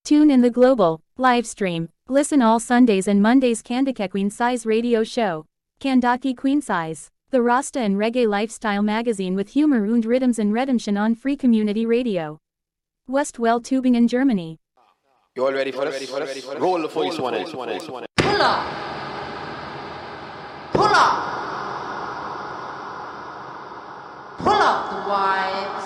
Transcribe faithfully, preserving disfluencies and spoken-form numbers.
Tune in the global live stream. Listen all Sundays and Mondays Kandake Queen Size Radio Show. Kandake Queen Size. The Rasta and Reggae Lifestyle magazine with humor und rhythms and redemption on Free Community Radio. Westwell Tübingen, Germany. You all ready for this? Roll the voice one is. Pull up. Pull up. Pull up the wide